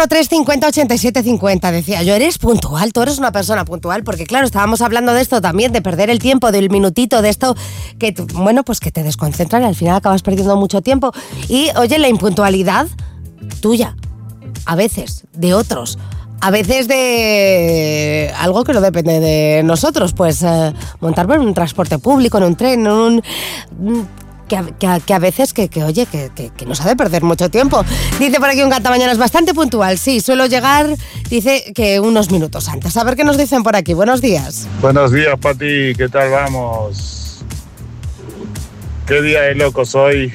350 87 50, decía yo, eres puntual, tú eres una persona puntual, porque claro, estábamos hablando de esto también, de perder el tiempo, del minutito, de esto que, bueno, pues que te desconcentran y al final acabas perdiendo mucho tiempo. Y oye, la impuntualidad tuya, a veces, de otros, a veces de algo que no depende de nosotros, pues montarme en un transporte público, en un tren, en un... Que a veces que nos hace perder mucho tiempo. Dice por aquí un gata mañana, es bastante puntual. Sí, suelo llegar, dice que unos minutos antes. A ver qué nos dicen por aquí. Buenos días. Buenos días, Pati. ¿Qué tal vamos? ¿Qué día de locos hoy?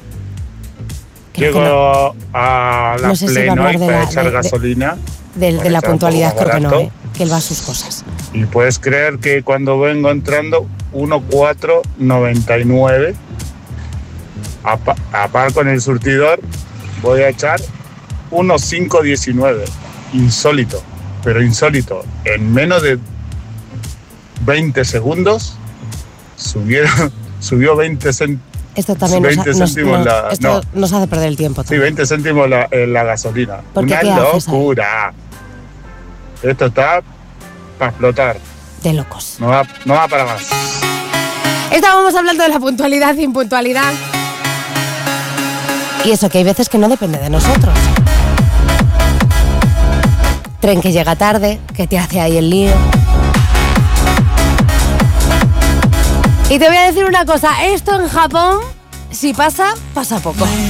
Llego a la Plenoy para echar gasolina. De la puntualidad, creo que no, que él va a sus cosas. Y puedes creer que cuando vengo entrando 1,499 a par con el surtidor, voy a echar 1,519. Insólito, pero insólito. En menos de 20 segundos subió 20 céntimos. Esto también nos hace perder el tiempo. También. Sí, 20 céntimos la gasolina. Una locura. Esto está para explotar. De locos. No va para más. Estábamos hablando de la puntualidad e impuntualidad. Y eso, que hay veces que no depende de nosotros. Tren que llega tarde, que te hace ahí el lío. Y te voy a decir una cosa, esto en Japón, si pasa, pasa poco.